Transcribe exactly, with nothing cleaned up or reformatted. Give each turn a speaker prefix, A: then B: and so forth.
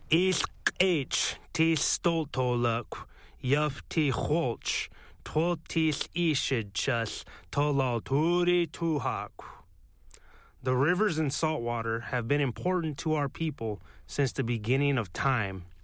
A: Ilk ti stoltoluk, yuf ti holch, toltis ishidchas, tolal turi tuhak. The rivers and saltwater have been important to our people since the beginning of time.